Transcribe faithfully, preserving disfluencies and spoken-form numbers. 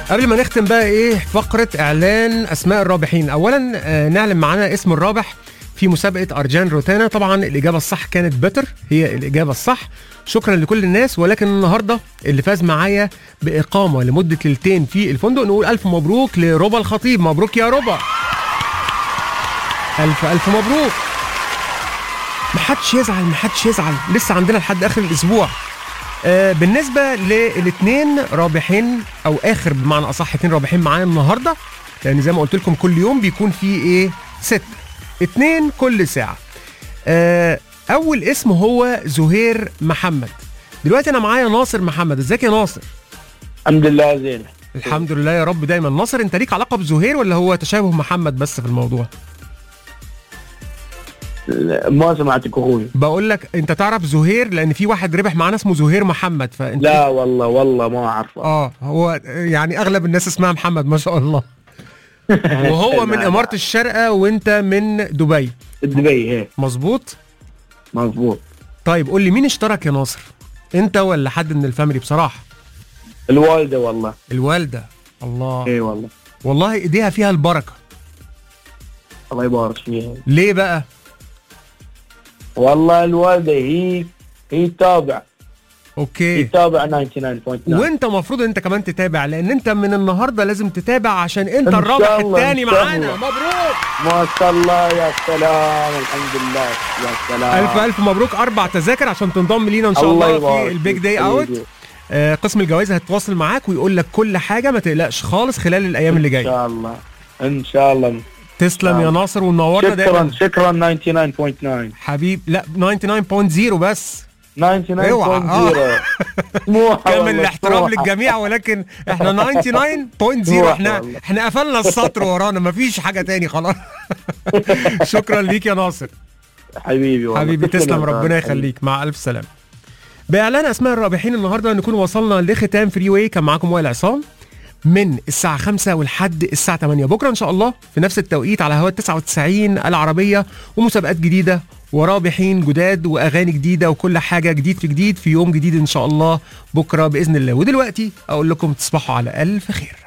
قبل ما نختم بقى ايه فقرة اعلان اسماء الرابحين، اولا آه نعلن معانا اسم الرابح في مسابقة ارجان روتانا. طبعا الاجابة الصح كانت بتر، هي الاجابة الصح. شكرا لكل الناس، ولكن النهاردة اللي فاز معايا باقامة لمدة ليلتين في الفندق نقول الف مبروك لربا الخطيب. مبروك يا ربا، الف الف مبروك. محدش يزعل محدش يزعل، لسه عندنا لحد اخر الاسبوع. آه بالنسبه للاثنين رابحين او اخر بمعنى اصح اثنين رابحين معايا النهارده، لان زي ما قلت لكم كل يوم بيكون فيه ايه ست اثنين كل ساعه. آه اول اسم هو زهير محمد. دلوقتي انا معايا ناصر محمد. ازيك يا ناصر؟ الحمد لله زين. الحمد لله يا رب دايما. ناصر انت ليك علاقه بزهير ولا هو تشابه محمد بس في الموضوع؟ ما سمعتك اخوي. بقول لك انت تعرف زهير لان في واحد ربح معانا اسمه زهير محمد، فانت لا والله والله ما اعرفه. اه هو يعني اغلب الناس اسمها محمد ما شاء الله. وهو من اماره الشارقه وانت من دبي. دبي هي مظبوط مظبوط. طيب قول لي مين اشترك يا ناصر، انت ولا حد من الفاميلي؟ بصراحه الوالده والله. الوالده. الله. اي والله والله ايديها فيها البركه. الله يبارك فيها. ليه بقى؟ والله الوالده هي هي تابع. اوكي هي تابع تسعة وتسعين فاصلة تسعة. وانت المفروض انت كمان تتابع، لان انت من النهارده لازم تتابع عشان انت الرابح الثاني معانا. مبروك ما شاء الله. يا سلام الحمد لله يا سلام. الف الف مبروك. اربع تذاكر عشان تنضم لينا ان شاء الله, الله في البيج داي اوت. آه قسم الجوائز هيتواصل معاك ويقول لك كل حاجه، ما تقلقش خالص خلال الايام اللي جايه ان شاء الله ان شاء الله. تسلم يا ناصر ونورنا دايما. شكرا شكرا تسعة وتسعين فاصلة تسعة حبيب. لا تسعة وتسعين فاصلة صفر بس. تسعة وتسعين فاصلة صفر كامل الاحترام للجميع، ولكن احنا تسعة وتسعين فاصلة صفر. احنا احنا قفلنا السطر ورانا مفيش حاجه تاني خلاص. شكرا ليك يا ناصر حبيبي والله. حبيبي تسلم ربنا يخليك. مع الف سلامه. باعلان اسماء الرابحين النهارده نكون وصلنا لختام فري واي. كان معاكم وائل عصام من الساعة خمسة ولحد الساعة ثمانية بكرة إن شاء الله في نفس التوقيت على هوا تسعة وتسعين العربية، ومسابقات جديدة ورابحين جداد وأغاني جديدة وكل حاجة جديد في جديد في يوم جديد إن شاء الله بكرة بإذن الله. ودلوقتي أقول لكم تصبحوا على ألف خير.